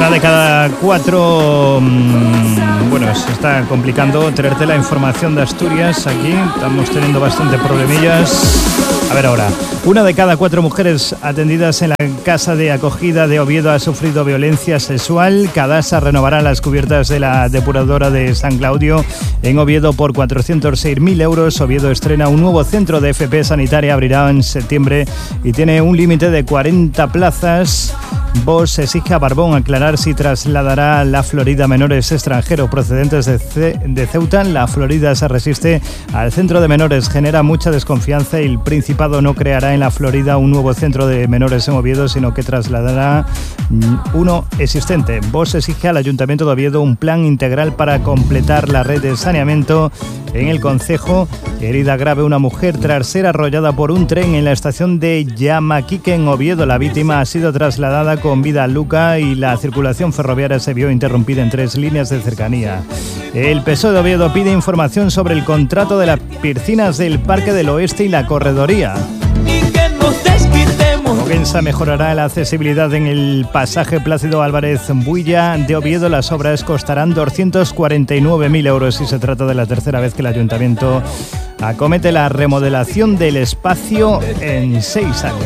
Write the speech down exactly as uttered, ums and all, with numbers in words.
Una de cada cuatro, mmm, bueno, se está complicando traerte la información de Asturias aquí. Estamos teniendo bastante problemillas. A ver ahora, una de cada cuatro mujeres atendidas en la casa de acogida de Oviedo ha sufrido violencia sexual. Cadasa renovará las cubiertas de la depuradora de San Claudio en Oviedo por cuatrocientos seis mil euros. Oviedo estrena un nuevo centro de F P sanitaria, abrirá en septiembre y tiene un límite de cuarenta plazas. Vox exige a Barbón aclarar si trasladará la Florida a menores extranjeros procedentes de, Ce- de Ceuta. La Florida se resiste al centro de menores, genera mucha desconfianza y el Principado no creará en la Florida un nuevo centro de menores en Oviedo, sino que trasladará uno existente. Vox exige al Ayuntamiento de Oviedo un plan integral para completar la red de saneamiento en el concejo. Herida grave una mujer tras ser arrollada por un tren en la estación de Yamaquique en Oviedo. La víctima ha sido trasladada con vida a Luca y la circulación ferroviaria se vio interrumpida en tres líneas de cercanía. El P S O E de Oviedo pide información sobre el contrato de las piscinas del Parque del Oeste y la corredoría. Moguensa mejorará la accesibilidad en el pasaje Plácido Álvarez Builla de Oviedo. Las obras costarán doscientos cuarenta y nueve mil euros y se trata de la tercera vez que el ayuntamiento acomete la remodelación del espacio en seis años.